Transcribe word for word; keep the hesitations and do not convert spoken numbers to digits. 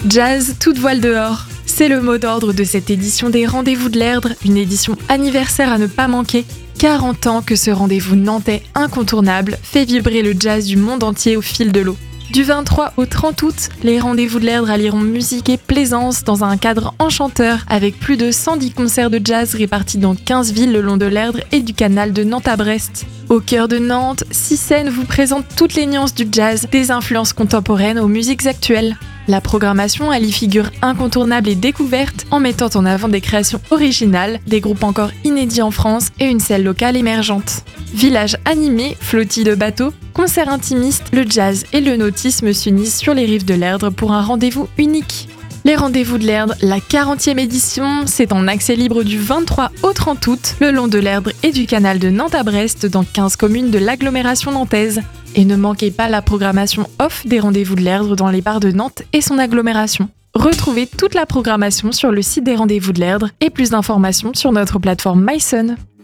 Jazz, toute voile dehors. C'est le mot d'ordre de cette édition des Rendez-vous de l'Erdre, une édition anniversaire à ne pas manquer. quarante ans que ce rendez-vous nantais incontournable fait vibrer le jazz du monde entier au fil de l'eau. Du vingt-trois au trente août, les Rendez-vous de l'Erdre allieront musique et plaisance dans un cadre enchanteur avec plus de cent dix concerts de jazz répartis dans quinze villes le long de l'Erdre et du canal de Nantes à Brest. Au cœur de Nantes, six scènes vous présentent toutes les nuances du jazz, des influences contemporaines aux musiques actuelles. La programmation allie figures incontournables et découvertes en mettant en avant des créations originales, des groupes encore inédits en France et une scène locale émergente. Village animé, flottille de bateaux, concerts intimistes, le jazz et le nautisme s'unissent sur les rives de l'Erdre pour un rendez-vous unique. Les Rendez-vous de l'Erdre, la quarantième édition, c'est en accès libre du vingt-trois au trente août, le long de l'Erdre et du canal de Nantes à Brest dans quinze communes de l'agglomération nantaise. Et ne manquez pas la programmation off des Rendez-vous de l'Erdre dans les bars de Nantes et son agglomération. Retrouvez toute la programmation sur le site des Rendez-vous de l'Erdre et plus d'informations sur notre plateforme mySun.